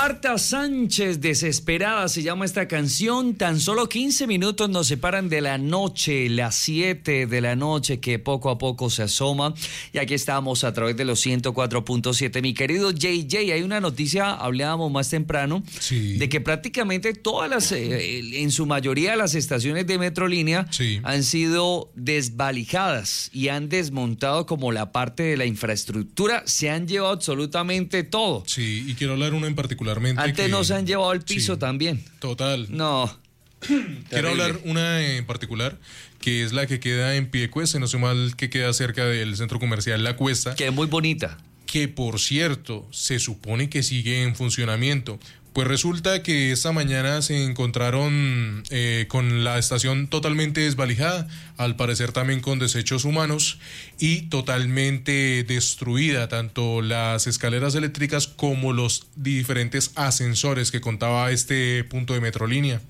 Marta Sánchez, Desesperada, se llama esta canción. Tan solo 15 minutos nos separan de la noche, las 7 de la noche, que poco a poco se asoma. Y aquí estamos a través de los 104.7. Mi querido JJ, hay una noticia, hablábamos más temprano, sí, de que prácticamente todas las, en su mayoría las estaciones de Metrolínea sí, han sido desvalijadas y han desmontado como la parte de la infraestructura. Se han llevado absolutamente todo. Sí, y quiero hablar una en particularmente. Antes nos han llevado el piso, sí, también. Total. No. Quiero hablar una en particular, que es la que queda en Piedecuesta, no sé mal, que queda cerca del centro comercial La Cuesta. Que es muy bonita. Que, por cierto, se supone que sigue en funcionamiento. Pues resulta que esta mañana se encontraron con la estación totalmente desvalijada, al parecer también con desechos humanos, y totalmente destruida, tanto las escaleras eléctricas como los diferentes ascensores que contaba este punto de Metrolínea.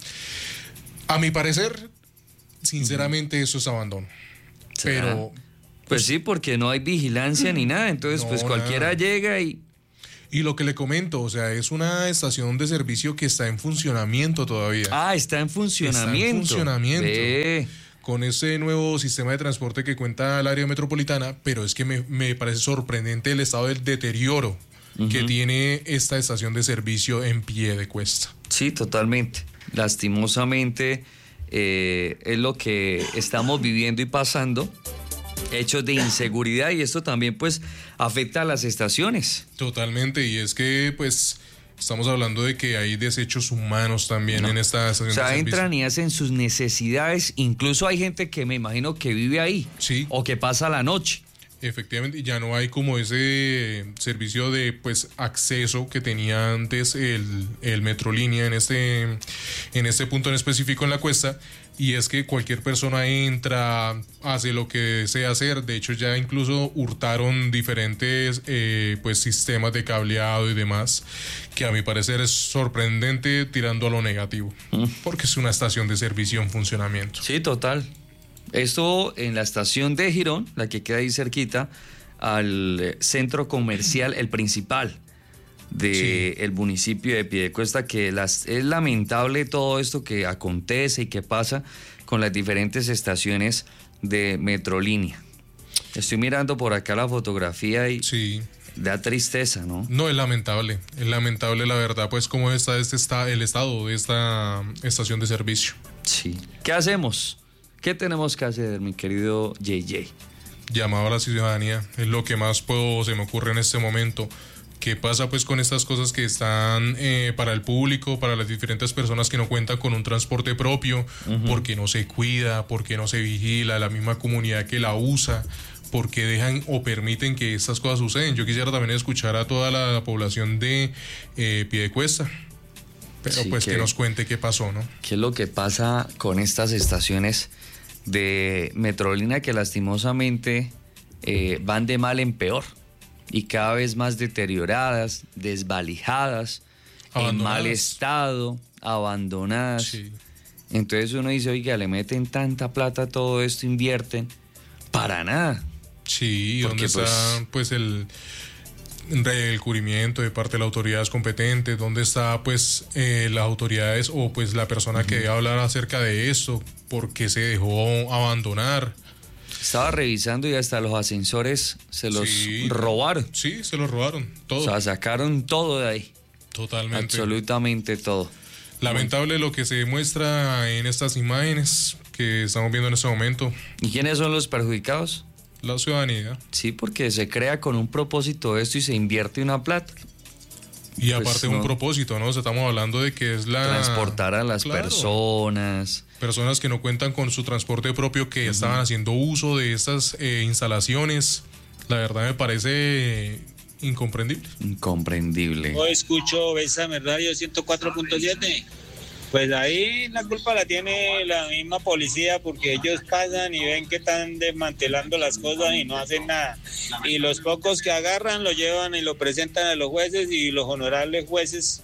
A mi parecer, sinceramente, eso es abandono. ¿Será? Pero... Pues sí, porque no hay vigilancia ni nada, entonces no, pues cualquiera llega y... Y lo que le comento, o sea, es una estación de servicio que está en funcionamiento todavía. Ah, está en funcionamiento. Está en funcionamiento. Ve. Con ese nuevo sistema de transporte que cuenta el área metropolitana, pero es que me parece sorprendente el estado del deterioro que tiene esta estación de servicio en Piedecuesta. Sí, totalmente. Lastimosamente es lo que estamos viviendo y pasando. Hechos de inseguridad, y esto también pues afecta a las estaciones. Totalmente, y es que pues estamos hablando de que hay desechos humanos también en esta estación de servicio. O sea, entran y hacen sus necesidades, incluso hay gente que me imagino que vive ahí, sí, o que pasa la noche. Efectivamente, ya no hay como ese servicio de pues acceso que tenía antes el Metrolínea en este punto en específico en La Cuesta, y es que cualquier persona entra, hace lo que desea hacer. De hecho, ya incluso hurtaron diferentes pues sistemas de cableado y demás, que a mi parecer es sorprendente tirando a lo negativo, porque es una estación de servicio en funcionamiento. Sí, total. Esto en la estación de Girón, la que queda ahí cerquita, al centro comercial, el principal del municipio de Piedecuesta, que es lamentable todo esto que acontece y que pasa con las diferentes estaciones de Metrolínea. Estoy mirando por acá la fotografía y sí, da tristeza, ¿no? No, es lamentable la verdad, pues cómo está el estado de esta estación de servicio. Sí. ¿Qué hacemos? ¿Qué tenemos que hacer, mi querido JJ? Llamado a la ciudadanía, es lo que más se me ocurre en este momento. ¿Qué pasa pues con estas cosas que están para el público, para las diferentes personas que no cuentan con un transporte propio, porque no se cuida, porque no se vigila, la misma comunidad que la usa, porque dejan o permiten que estas cosas suceden? Yo quisiera también escuchar a toda la población de Piedecuesta. Pero sí, pues que nos cuente qué pasó, ¿no? ¿Qué es lo que pasa con estas estaciones de Metrolínea que lastimosamente van de mal en peor y cada vez más deterioradas, desvalijadas, en mal estado, abandonadas? Sí. Entonces uno dice, oiga, le meten tanta plata a todo esto, invierten, para nada. Sí, ¿dónde está pues el cubrimiento de parte de las autoridades competentes? ¿Dónde está pues las autoridades o pues la persona que debe hablar acerca de esto? ¿Por qué se dejó abandonar? Estaba revisando y hasta los ascensores se los robaron. Sí, se los robaron, todo. O sea, sacaron todo de ahí. Totalmente. Absolutamente todo. Lamentable lo que se muestra en estas imágenes que estamos viendo en este momento. ¿Y quiénes son los perjudicados? La ciudadanía. Sí, porque se crea con un propósito esto y se invierte una plata. Y aparte un propósito, ¿no? O sea, estamos hablando de que es transportar a las personas. Personas que no cuentan con su transporte propio, que estaban haciendo uso de estas instalaciones. La verdad me parece incomprendible. Incomprendible. Yo escucho Bésame Radio 104.7. Pues ahí la culpa la tiene la misma policía, porque ellos pasan y ven que están desmantelando las cosas y no hacen nada. Y los pocos que agarran lo llevan y lo presentan a los jueces, y los honorables jueces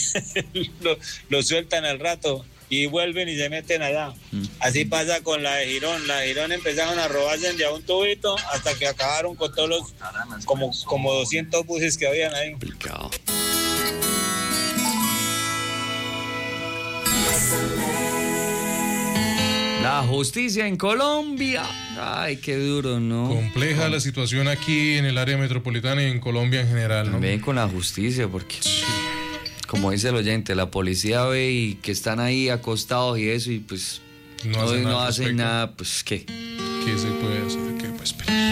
lo sueltan al rato y vuelven y se meten allá. Así pasa con la de Girón. La de Girón empezaron a robarse de un tubito hasta que acabaron con todos los como 200 buses que habían ahí. Complicado. La justicia en Colombia. Ay, qué duro, ¿no? Compleja la situación aquí en el área metropolitana y en Colombia en general, ¿no? También con la justicia, porque, como dice el oyente, la policía ve y que están ahí acostados y eso, y pues No hacen nada al hacen respecto. nada, pues, ¿qué? ¿Qué se puede hacer? ¿Qué? Pues, pero